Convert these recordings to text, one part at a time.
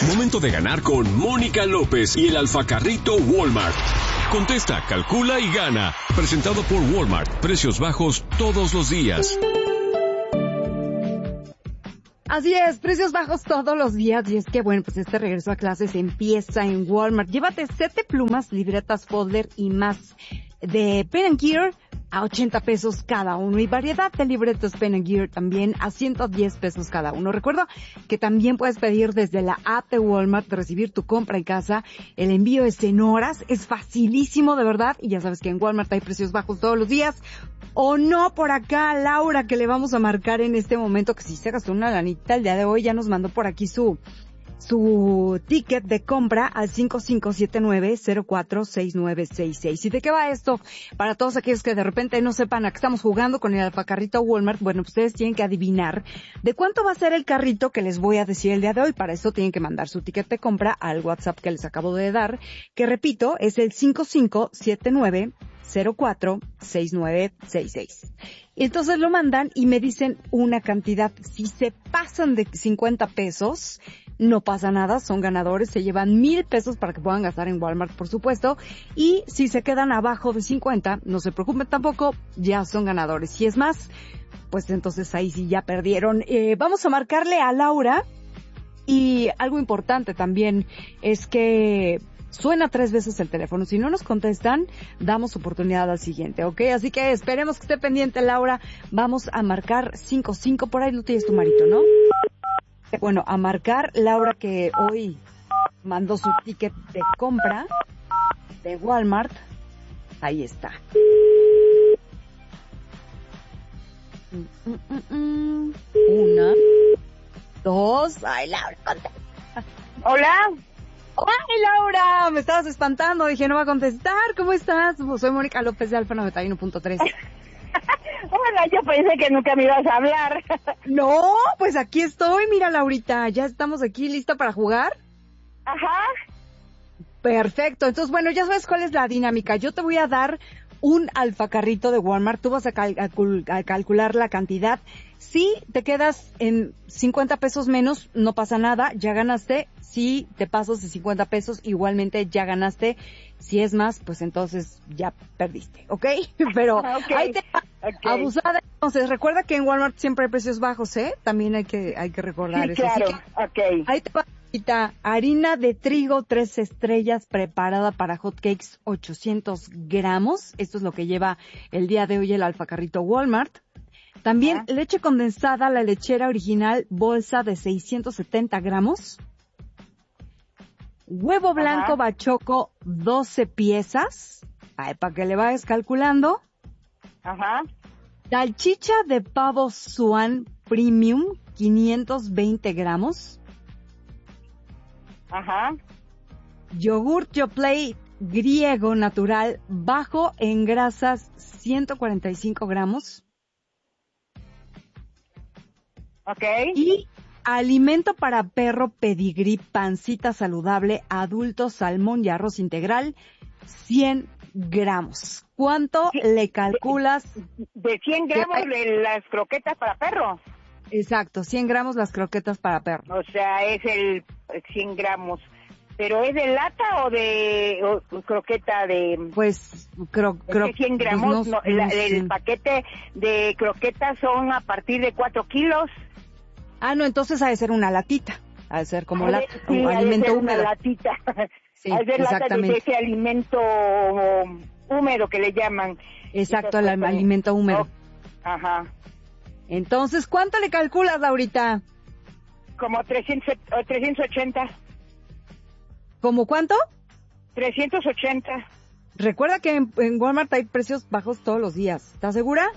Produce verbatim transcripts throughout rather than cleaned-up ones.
Momento de ganar con Mónica López y el Alfacarrito Walmart. Contesta, calcula y gana. Presentado por Walmart. Precios bajos todos los días. Así es, precios bajos todos los días. Y es que, bueno, pues este regreso a clases empieza en Walmart. Llévate siete plumas, libretas, folder y más de Pen and Gear a ochenta pesos cada uno. Y variedad de libretos Pen and Gear también a ciento diez pesos cada uno. Recuerda que también puedes pedir desde la app de Walmart, recibir tu compra en casa. El envío es en horas. Es facilísimo, de verdad. Y ya sabes que en Walmart hay precios bajos todos los días. O no, por acá, Laura, que le vamos a marcar en este momento, que si se gastó una lanita el día de hoy, ya nos mandó por aquí su su ticket de compra al cinco cinco siete nueve cero cuatro seis nueve seis seis. ¿Y de qué va esto? Para todos aquellos que de repente no sepan a qué estamos jugando con el alfacarrito Walmart, bueno, pues ustedes tienen que adivinar de cuánto va a ser el carrito que les voy a decir el día de hoy. Para eso tienen que mandar su ticket de compra al WhatsApp que les acabo de dar, que repito, es el cinco cinco siete nueve cero cuatro seis nueve seis seis. Y entonces lo mandan y me dicen una cantidad. Si se pasan de cincuenta pesos, no pasa nada, son ganadores, se llevan mil pesos para que puedan gastar en Walmart, por supuesto. Y si se quedan abajo de cincuenta, no se preocupen tampoco, ya son ganadores. Si es más, pues entonces ahí sí ya perdieron. Eh, vamos a marcarle a Laura. Y algo importante también es que suena tres veces el teléfono. Si no nos contestan, damos oportunidad al siguiente, ¿ok? Así que esperemos que esté pendiente, Laura. Vamos a marcar cinco cinco, por ahí lo tienes tu marito, ¿no? Bueno, a marcar Laura, que hoy mandó su ticket de compra de Walmart. Ahí está. Una, dos, ay, Laura, contesta. Hola. ¡Ay, Laura! Me estabas espantando. Dije, no va a contestar. ¿Cómo estás? Pues soy Mónica López de Alfa noventa y uno punto tres. Hola, yo pensé que nunca me ibas a hablar. No, pues aquí estoy. Mira, Laurita, ya estamos aquí, ¿lista para jugar? Ajá. Perfecto. Entonces, bueno, ya sabes cuál es la dinámica. Yo te voy a dar un alfacarrito de Walmart. Tú vas a, cal- a, cul- a calcular la cantidad. Si te quedas en cincuenta pesos menos, no pasa nada, ya ganaste. Si te pasas de cincuenta pesos, igualmente ya ganaste. Si es más, pues entonces ya perdiste, ¿ok? Pero okay. ahí te va, okay. abusada. Entonces, recuerda que en Walmart siempre hay precios bajos, ¿eh? También hay que hay que recordar sí, eso. claro, okay. Ahí te va. Harina de trigo tres estrellas preparada para hot cakes ochocientos gramos. Esto es lo que lleva el día de hoy el alfacarrito Walmart. También uh-huh. leche condensada, la lechera original, bolsa de seiscientos setenta gramos. Huevo blanco uh-huh. bachoco, doce piezas. Ay, para que le vayas calculando. Ajá. Uh-huh. Salchicha de pavo Swan Premium, quinientos veinte gramos. Ajá. Yogur Yoplait griego natural, bajo en grasas, ciento cuarenta y cinco gramos. Okay. Y alimento para perro pedigrí, pancita saludable, adulto, salmón y arroz integral, cien gramos. ¿Cuánto sí, le calculas? De, de cien gramos que... de las croquetas para perro. Exacto, cien gramos las croquetas para perro. O sea, es el cien gramos. ¿Pero es de lata o de o, croqueta de...? Pues, creo... Cro, cien gramos, pues no, no, la, el paquete de croquetas son a partir de cuatro kilos. Ah, no, entonces ha de ser una latita. Ha de ser como la, lata, sí, un alimento húmedo. Una latita. Sí, ha de ser exactamente. Lata de ese alimento húmedo que le llaman. Exacto, el alimento húmedo. Oh, ajá. Entonces, ¿cuánto le calculas, Laurita? Como trescientos ochenta. ¿Cómo cuánto? trescientos ochenta. Recuerda que en, en Walmart hay precios bajos todos los días. ¿Estás segura?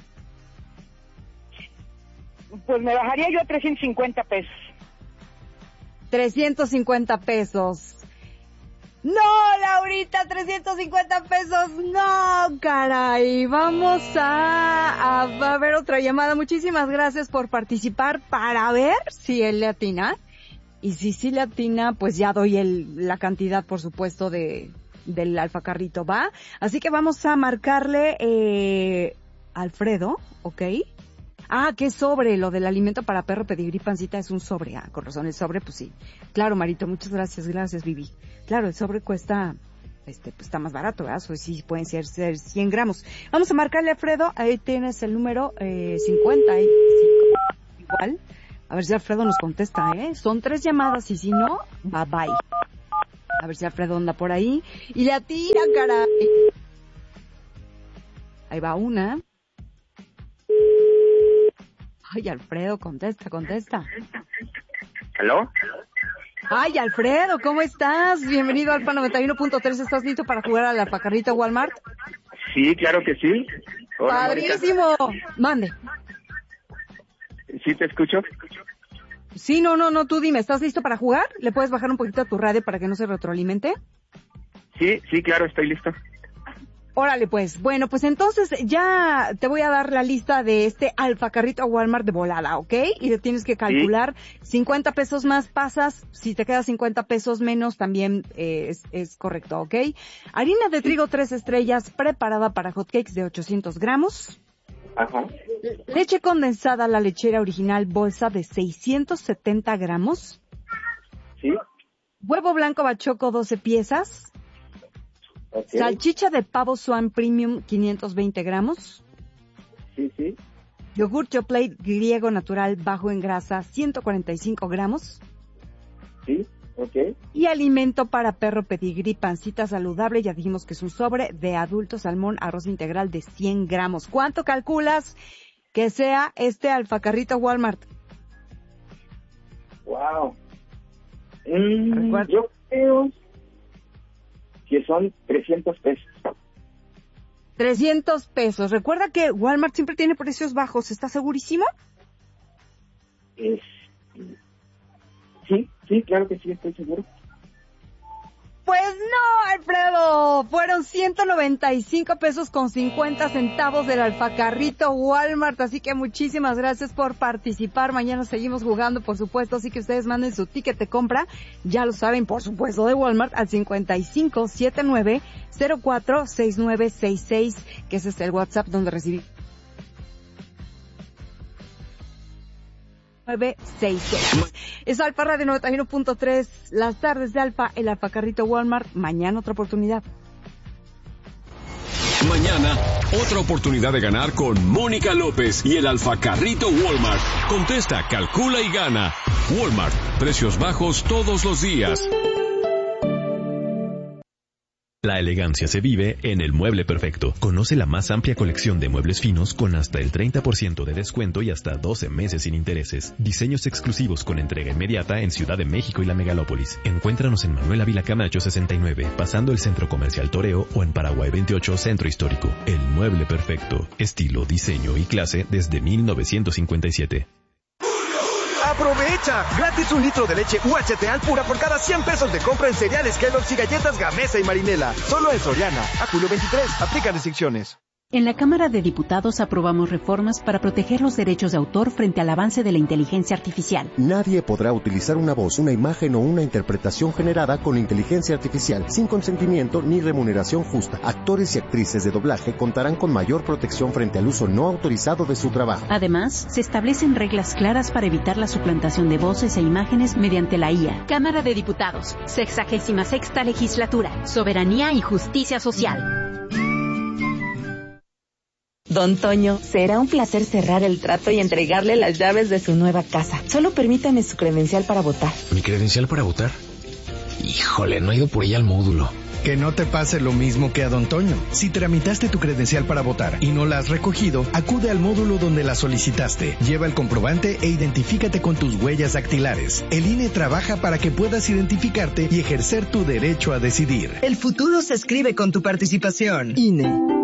Pues me bajaría yo a trescientos cincuenta pesos. trescientos cincuenta pesos. No, Laurita, trescientos cincuenta pesos. No, caray. Vamos a, a, a ver otra llamada. Muchísimas gracias por participar para ver si él le atina. Y si sí le atina, pues ya doy el, la cantidad, por supuesto, de del alfacarrito, ¿va? Así que vamos a marcarle, eh, Alfredo, ¿ok? Ah, ¿qué sobre? Lo del alimento para perro pedigrí pancita es un sobre. Ah, con razón, el sobre, pues sí. Claro, Marito, muchas gracias, gracias, Vivi. Claro, el sobre cuesta, este, pues está más barato, ¿verdad? So, sí, pueden ser, ser cien gramos. Vamos a marcarle a Alfredo, ahí tienes el número eh, cincuenta, ¿eh? Igual. A ver si Alfredo nos contesta, ¿eh? Son tres llamadas y si no, bye bye. A ver si Alfredo anda por ahí. Y la tira, caray. Ahí va una. Ay, Alfredo, contesta, contesta. ¿Aló? Ay, Alfredo, ¿cómo estás? Bienvenido a Alfa noventa y uno punto tres. ¿Estás listo para jugar a la Alfacarrito Walmart? Sí, claro que sí. Hola, ¡padrísimo! Mónica. Mande. ¿Sí te escucho? Sí, no, no, no, tú dime, ¿estás listo para jugar? ¿Le puedes bajar un poquito a tu radio para que no se retroalimente? Sí, sí, claro, estoy listo. Órale, pues. Bueno, pues entonces ya te voy a dar la lista de este Alfacarrito Walmart de volada, ¿ok? Y le tienes que calcular ¿sí? cincuenta pesos más pasas. Si te queda cincuenta pesos menos, también eh, es, es correcto, ¿ok? Harina de trigo tres estrellas preparada para hotcakes de ochocientos gramos. Ajá. Leche condensada, la lechera original, bolsa de seiscientos setenta gramos. Sí. Huevo blanco bachoco, doce piezas. Okay. Salchicha de pavo Swan Premium, quinientos veinte gramos. Sí, sí. Yogur Yoplait griego natural bajo en grasa, ciento cuarenta y cinco gramos. Sí, ok. Y alimento para perro pedigrí, pancita saludable, ya dijimos que es un sobre de adulto, salmón, arroz integral de cien gramos. ¿Cuánto calculas que sea este Alfacarrito Walmart? Wow. Mm, yo creo que son trescientos pesos. trescientos pesos. Recuerda que Walmart siempre tiene precios bajos. ¿Estás segurísimo? Es... Sí, sí, claro que sí, estoy seguro. Pues no, Alfredo. Fueron ciento noventa y cinco pesos con cincuenta centavos del Alfacarrito Walmart. Así que muchísimas gracias por participar. Mañana seguimos jugando, por supuesto. Así que ustedes manden su ticket de compra. Ya lo saben, por supuesto, de Walmart al cincuenta y cinco setenta y nueve cero cuatro seis nueve seis seis, que ese es el WhatsApp donde recibí. nueve seis seis. Es Alfa Radio noventa y uno punto tres, las tardes de Alfa, el Alfacarrito Walmart. Mañana otra oportunidad. Mañana, otra oportunidad de ganar con Mónica López y el Alfacarrito Walmart. Contesta, calcula y gana. Walmart, precios bajos todos los días. La elegancia se vive en El Mueble Perfecto. Conoce la más amplia colección de muebles finos con hasta el treinta por ciento de descuento y hasta doce meses sin intereses. Diseños exclusivos con entrega inmediata en Ciudad de México y la Megalópolis. Encuéntranos en Manuel Ávila Camacho sesenta y nueve, pasando el Centro Comercial Toreo, o en Paraguay veintiocho, Centro Histórico. El Mueble Perfecto. Estilo, diseño y clase desde mil novecientos cincuenta y siete. ¡Aprovecha! Gratis un litro de leche U H T Alpura por cada cien pesos de compra en cereales Kellogg's y galletas Gamesa y Marinela. Solo en Soriana. A julio veintitrés. Aplica restricciones. En la Cámara de Diputados aprobamos reformas para proteger los derechos de autor frente al avance de la inteligencia artificial. Nadie podrá utilizar una voz, una imagen o una interpretación generada con inteligencia artificial sin consentimiento ni remuneración justa. Actores y actrices de doblaje contarán con mayor protección frente al uso no autorizado de su trabajo. Además, se establecen reglas claras para evitar la suplantación de voces e imágenes mediante la I A. Cámara de Diputados, sexagésima sexta legislatura, soberanía y justicia social. Don Toño, será un placer cerrar el trato y entregarle las llaves de su nueva casa. Solo permítame su credencial para votar. ¿Mi credencial para votar? Híjole, no he ido por ella al módulo. Que no te pase lo mismo que a Don Toño. Si tramitaste tu credencial para votar y no la has recogido, acude al módulo donde la solicitaste. Lleva el comprobante e identifícate con tus huellas dactilares. El I N E trabaja para que puedas identificarte y ejercer tu derecho a decidir. El futuro se escribe con tu participación. I N E.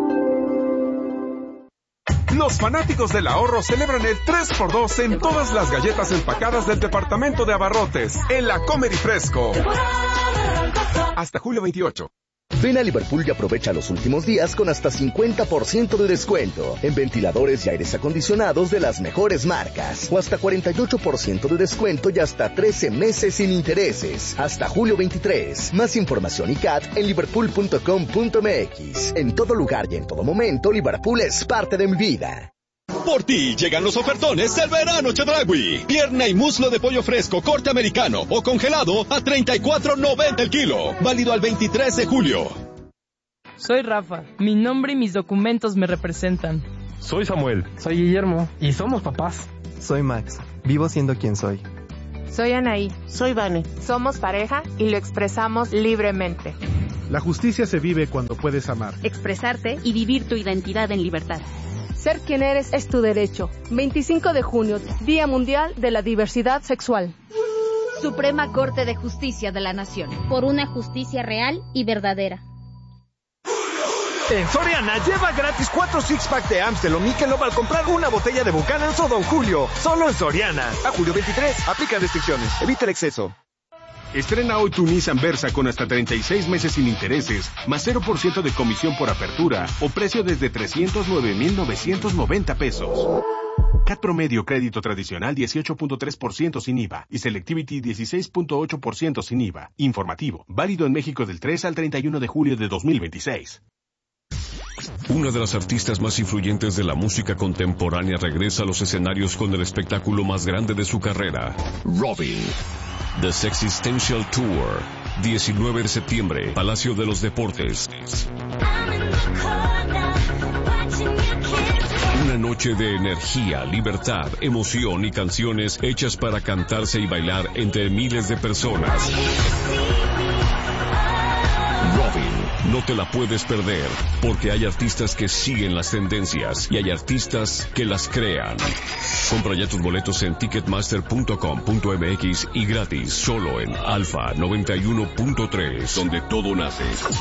Los fanáticos del ahorro celebran el tres por dos en todas las galletas empacadas del departamento de abarrotes en la Comedy Fresco. Hasta julio veintiocho. Ven a Liverpool y aprovecha los últimos días con hasta cincuenta por ciento de descuento en ventiladores y aires acondicionados de las mejores marcas, o hasta cuarenta y ocho por ciento de descuento y hasta trece meses sin intereses. Hasta julio veintitrés. Más información y C A T en liverpool punto com punto m x. En todo lugar y en todo momento, Liverpool es parte de mi vida. Por ti llegan los ofertones del verano Chedraui. Pierna y muslo de pollo fresco, corte americano o congelado a treinta y cuatro noventa el kilo. Válido al veintitrés de julio. Soy Rafa. Mi nombre y mis documentos me representan. Soy Samuel. Soy Guillermo. Y somos papás. Soy Max. Vivo siendo quien soy. Soy Anaí. Soy Vane. Somos pareja y lo expresamos libremente. La justicia se vive cuando puedes amar, expresarte y vivir tu identidad en libertad. Ser quien eres es tu derecho. veinticinco de junio, Día Mundial de la Diversidad Sexual. Suprema Corte de Justicia de la Nación. Por una justicia real y verdadera. En Soriana, lleva gratis cuatro six-pack de Amstel o Michelob al comprar una botella de Buchanan's o Don Julio. Solo en Soriana. A julio veintitrés. Aplica restricciones. Evita el exceso. Estrena hoy tu Nissan Versa con hasta treinta y seis meses sin intereses, más cero por ciento de comisión por apertura o precio desde trescientos nueve mil novecientos noventa pesos. C A T promedio crédito tradicional dieciocho punto tres por ciento sin I V A y Selectivity dieciséis punto ocho por ciento sin I V A. Informativo. Válido en México del tres al treinta y uno de julio de dos mil veintiséis. Una de las artistas más influyentes de la música contemporánea regresa a los escenarios con el espectáculo más grande de su carrera, Robyn. The Sexistential Tour, diecinueve de septiembre, Palacio de los Deportes. Una noche de energía, libertad, emoción y canciones hechas para cantarse y bailar entre miles de personas. Robyn, no te la puedes perder, porque hay artistas que siguen las tendencias y hay artistas que las crean. Compra ya tus boletos en ticketmaster punto com punto m x y gratis, solo en Alfa noventa y uno punto tres, donde todo nace.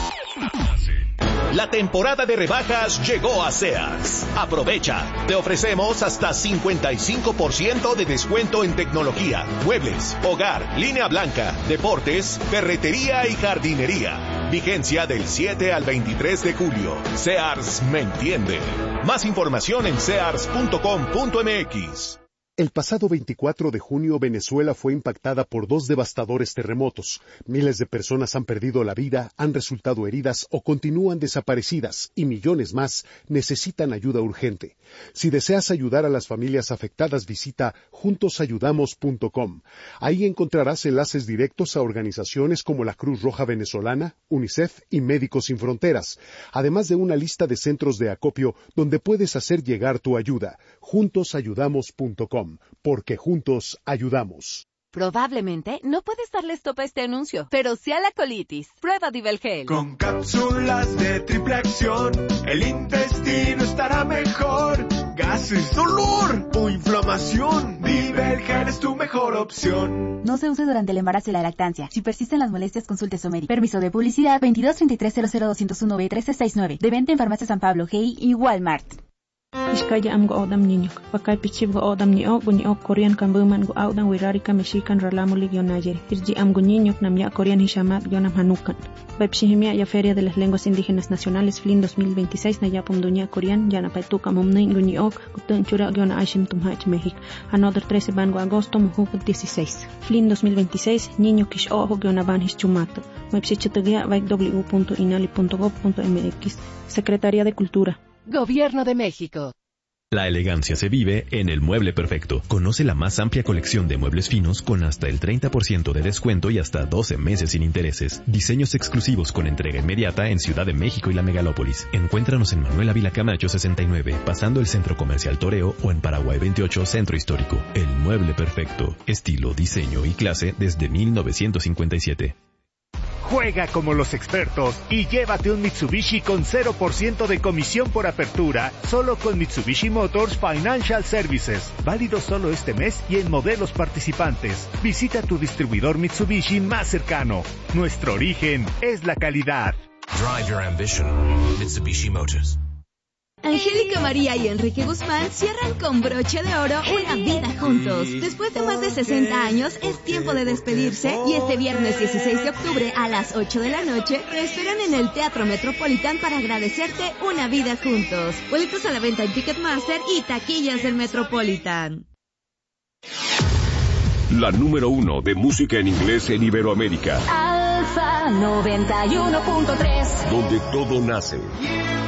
La temporada de rebajas llegó a Sears. Aprovecha. Te ofrecemos hasta cincuenta y cinco por ciento de descuento en tecnología, muebles, hogar, línea blanca, deportes, ferretería y jardinería. Vigencia del siete al veintitrés de julio. Sears me entiende. Más información en sears punto com punto m x. El pasado veinticuatro de junio, Venezuela fue impactada por dos devastadores terremotos. Miles de personas han perdido la vida, han resultado heridas o continúan desaparecidas, y millones más necesitan ayuda urgente. Si deseas ayudar a las familias afectadas, visita juntos ayudamos punto com. Ahí encontrarás enlaces directos a organizaciones como la Cruz Roja Venezolana, UNICEF y Médicos Sin Fronteras, además de una lista de centros de acopio donde puedes hacer llegar tu ayuda. juntos ayudamos punto com. Porque juntos ayudamos. Probablemente no puedes darle stop a este anuncio, pero sí a la colitis. Prueba Divelgel. Con cápsulas de triple acción, el intestino estará mejor. Gases, dolor o inflamación, Divelgel es tu mejor opción. No se use durante el embarazo y la lactancia. Si persisten las molestias, consulte a su médico. Permiso de publicidad veintidós treinta y tres cero cero doscientos uno B trece sesenta y nueve. De venta en Farmacia San Pablo, G I y Walmart. Iskaya am go odam niño, pakay pichib go odam ni o guni o Korean kan buman go audan wirari ka mexican ralamu lig yonayer. Irji am go niño nam ya Korean hishamat yonam hanukan. Bepshihimia ya Feria de las Lenguas Indígenas Nacionales Flin dos mil veintiséis na ya pomdunya Korean ya na paituka momnay guni o kutun chura yona aishim tumhach México. Another trece ban go agosto mujuk dieciséis. Flin dos mil veintiséis niño kish o yona ban hischumato. Website w punto inali punto gov punto m x. Secretaría de Cultura. Gobierno de México. La elegancia se vive en El Mueble Perfecto. Conoce la más amplia colección de muebles finos con hasta el treinta por ciento de descuento y hasta doce meses sin intereses. Diseños exclusivos con entrega inmediata en Ciudad de México y la Megalópolis. Encuéntranos en Manuel Ávila Camacho sesenta y nueve, pasando el Centro Comercial Toreo, o en Paraguay veintiocho, Centro Histórico. El Mueble Perfecto. Estilo, diseño y clase desde mil novecientos cincuenta y siete. Juega como los expertos y llévate un Mitsubishi con cero por ciento de comisión por apertura, solo con Mitsubishi Motors Financial Services. Válido solo este mes y en modelos participantes. Visita tu distribuidor Mitsubishi más cercano. Nuestro origen es la calidad. Drive your ambition. Mitsubishi Motors. Angélica María y Enrique Guzmán cierran con broche de oro una vida juntos. Después de más de sesenta años, es tiempo de despedirse y este viernes dieciséis de octubre a las ocho de la noche te esperan en el Teatro Metropolitan para agradecerte una vida juntos. Boletos a la venta en Ticketmaster y taquillas del Metropolitan. La número uno de música en inglés en Iberoamérica. Alfa noventa y uno punto tres. Donde todo nace.